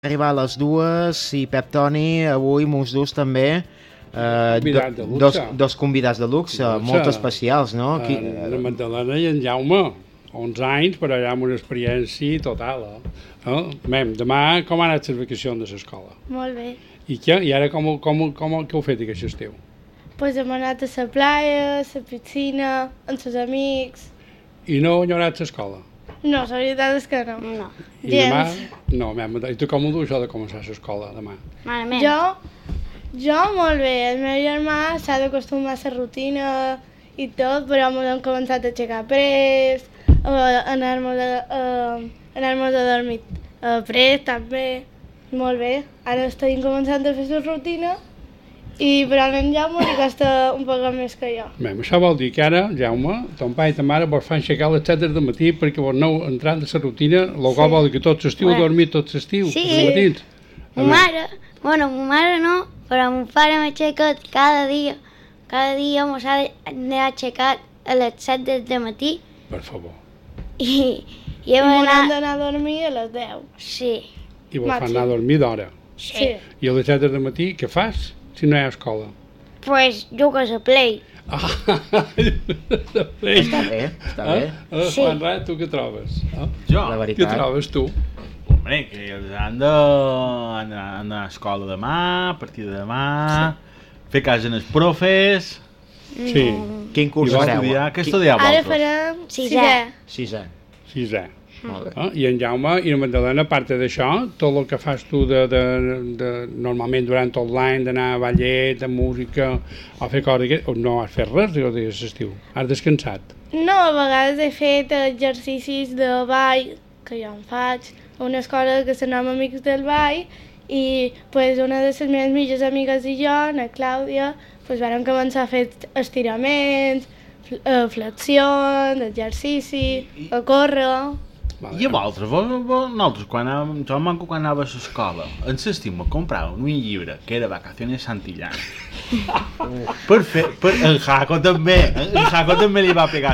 arribar a les 2 i Pep Toni avui mos dus també dos convidats de luxe, molt especials, no? La Magdalena i en Jaume, 11 anys, però ja amb una experiència total. Demà com han anat les vacacions de l'escola? Molt bé. I ara com heu fet aquest estiu? Pues hem anat a la playa, a la piscina, amb els amics. I no enyorat l'escola? No, la veritat és que no. No. I demà? No, i tu com ho duus, això de començar l'escola demà? Malament. Jo molt bé. El meu germà s'ha d'acostumar a la rutina i tot, però hem començat a aixecar prest, anar-nos a dormir prest també. Molt bé. Ara estem començant a fer la rutina, però a en Jaume li costa un poc més que jo. Això vol dir que ara, Jaume, ton pare i ta mare vos fan aixecar a les 7 del matí perquè vos aneu entrant a la rutina, el qual vol dir que tot l'estiu dormir tot l'estiu, sí. els matins. Ma mare no, però mon pare m'aixeca cada dia. Cada dia mos ha d'aixecar a les 7 del matí. Per favor. I hem d'anar a dormir a les 10. Sí. I vos fan anar a dormir d'hora. Sí. I a les 7 del matí què fas si no hi ha escola? Pues jugues a Play. Està bé. Sí. Juan Rat, tu què trobes? Jo? La veritat. Què trobes tu? Hombre, que han d'anar a escola demà, a partir de demà, fer cas en els profes... Sí. Quin curs fareu? Què estudieu Ara vosaltres? farem Sisè. Sisè. Molt bé. I en Jaume i la Magdalena, a part d'això, tot el que fas tu normalment durant tot l'any, d'anar a ballet, a música, o fer coses, no has fet res, jo dic, l'estiu. Has descansat. No, a vegades he fet exercicis de ball, que jo en faig, a una escola que se nom Amics del Ball, i pues, una de les meves millors amigues i jo, la Clàudia, pues, vam començar a fer estiraments, flexions, exercici, a córrer... I a vosaltres, nosaltres, jo manco quan anava a l'escola, en l'estiu me comprava un llibre que era Vacaciones Santillán. En Jaco també li va pegar.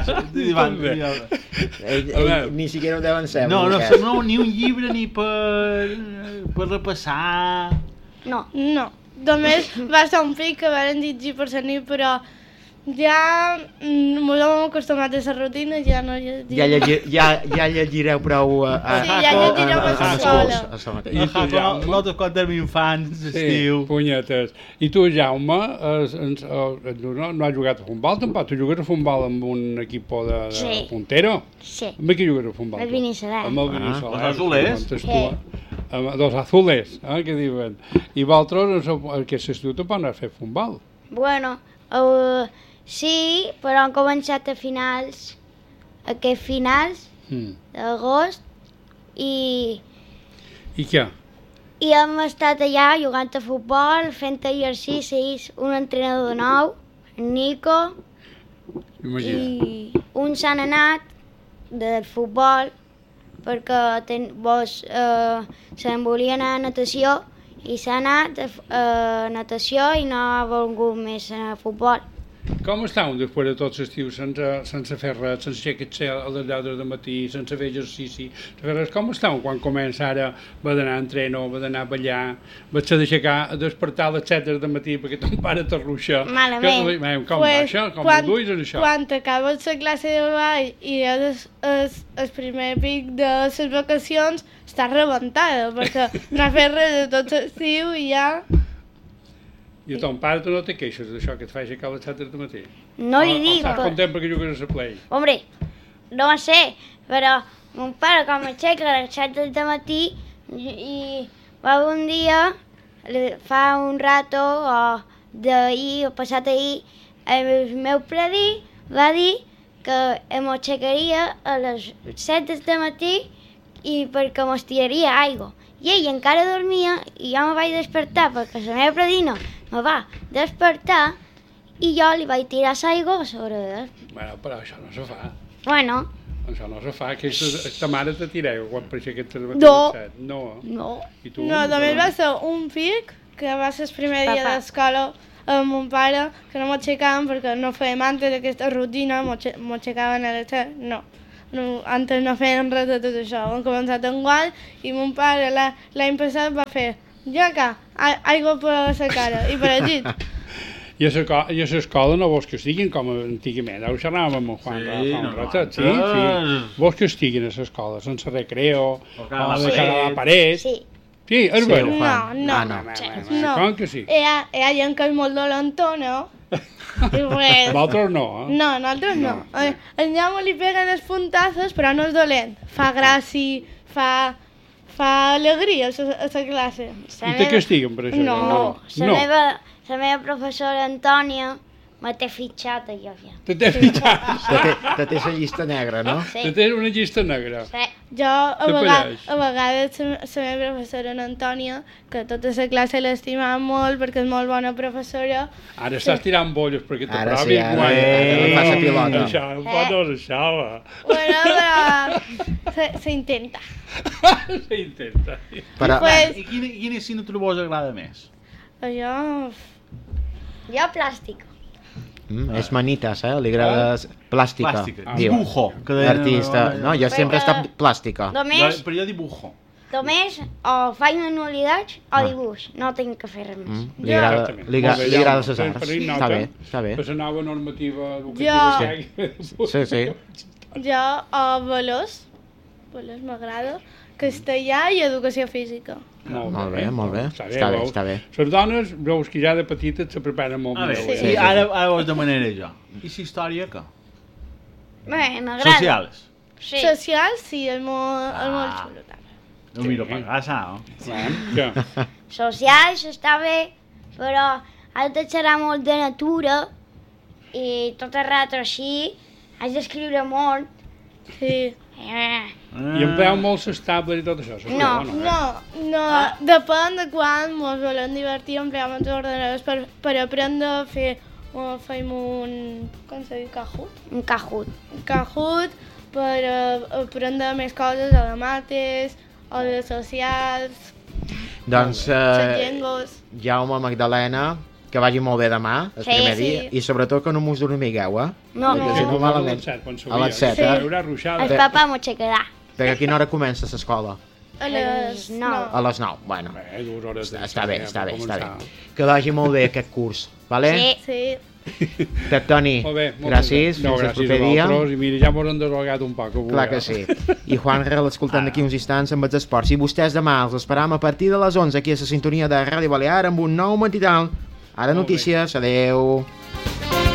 Ni siquiera ho deuen ser. No, ni un llibre ni per repassar. No. Només va ser un pic que van dirigir per la nit, però ja ens hem acostumat a la rutina i ja no llegirem. Ja llegireu prou a Sí, ja llegirem a l'escola. I nosaltres quan tenim infants, estiu... Sí, punyetes. I tu, Jaume, no has jugat a futbol tampoc? Tu jugues a futbol amb un equip de puntero? Sí. Amb qui jugues a futbol? El Binissalà. Amb el Binissalà. Els azulers? Dos azules, que diuen. I vosaltres, que l'estiu tampoc no has fet futbol? Bueno, sí, però han començat a finals d'agost i què? I hem estat allà jugant a futbol, fent exercicis, un entrenador nou, en Nico, i uns s'han anat del futbol perquè se'n volien anar a natació i s'ha anat a natació i no ha volgut més a futbol. Com estàu després de tot l'estiu sense fer res, sense aixecar-se a les 10 del matí, sense fer exercici, com estàu quan comença ara va d'anar a entreno, va d'anar a ballar, vaig a despertar a les 7 del matí perquè ton pare t'arruixa? Malament. Com va això? Com ho duis en això? Quan acabes la classe de ball i és el primer pic de les vacacions, estàs rebentada perquè no has fet res de tot l'estiu i ja... I a ton pare tu no te queixes d'això que et fa aixecar a les 7 del matí? No li dic. Estàs content perquè jugues a la Play? Hombre, no sé, però mon pare quan m'aixeca a les 7 del matí i va un dia, fa un rato, o d'ahir o passat ahir, el meu predí va dir que m'aixecaria a les 7 del matí i perquè m'estiraria aigua. I ell encara dormia i jo me vaig despertar perquè la meva predina me va despertar i jo li vaig tirar l'aigua a sobre d'ell. Bueno, però això no se fa. Bueno. Això no se fa, que ta mare te tira aigua quan per aixecar el matí No. a les 7. No. I tu? No, només va ser un pic, que va ser el primer dia d'escola amb mon pare, que no m'aixecàvem perquè no fèiem antes d'aquesta rutina, m'aixecaven a les 7, no. antes no feien res de tot això. Hem començat enguany i mon pare l'any passat va fer jaca, aigua per la cara i per el llit. I a l'escola no vols que estiguin com antigament. Ara ho xerràvem amb en Juan fa un ratet, sí? Vols que estiguin a l'escola, sense recreo, o de cara a la paret. Sí. Sí, és Sí, vera. ho fan. No. Com que sí? Hi ha gent que és molt dolentona. I pues... Vosaltres no, eh? No, nosaltres no. En Jaume li peguen els puntazos, però no és dolent. Fa gràcia, fa alegria a la classe. I te castiguen per això? No. La meva professora Antònia me té fitxat allò ja. Te té fitxat. Te té la llista negra, no? Sí. Te té una llista negra. Sí. Jo, a palleix. vegades, la meva professora Antònia, que tota la classe l'estimava molt perquè és molt bona professora. Ara estàs tirant bolles perquè Ara t'aprovi. sí, ara fa la pilota. Això, un pot no deixava. Bueno, però s'intenta. S'intenta. Però, Pues, I quina assignatura vos agrada més? allò... Jo plàstic. és manitas, li agrada plàstica, Plàstica. diu. Dibujo. Que deien, Artista. No, jo sempre he estat plàstica. Només, Però jo dibujo. només o faig manualitats o dibuix. No tinc que fer res més. Li agrada, Exactament. li, Molt bé, li agrada Jaume. les arts. Per ell Està nota. bé, està bé. Per la nova normativa educativa. Sí, sí. Jo, valors m'agrada, castellà i educació física. Molt bé, molt bé. Està Està bé, veus? està bé. Les dones, veus que ja de petites se preparen molt A veure, millor. Sí. i ara vos demanaré jo. I la història, què? Bé, m'agrada. Socials. Sí. Social, sí, és molt xulo. També. No miro per casa, no? Què? Socials està bé, però has de xerrar molt de natura i tot el rato així. Has d'escriure molt. Sí. I empleeu molt les tables i tot això. No, depèn de quan ens volem divertir, empleem els ordenadors per aprendre a fer, fem un, com se diu, Kahoot? Un Kahoot. Un Kahoot per aprendre més coses o de mates o de socials, Doncs, les llengües. Jaume, Magdalena, que vagi molt bé demà, el Sí, primer sí. dia, i sobretot que no mos dormigueu, No, Perquè si no malament. A les 7, el papa m'aixecarà. Perquè a quina hora comença l'escola? A les 9. A les 9, bueno. Bé, 2 hores Està bé, està bé, està bé. Que vagi molt bé aquest curs, vale? Sí. Sí. Pep Toni, Molt bé, gràcies, no, fins el gràcies proper a dia. vosaltres, i mira, ja m'ho han derogat un poc avui. Clar que sí. I Juanra l'escoltem d'aquí uns instants amb els esports. I vostès demà els esperam a partir de les 11 aquí a la sintonia de Ràdio Balear amb un nou matinal. Ara Molt bé. notícies, adeu.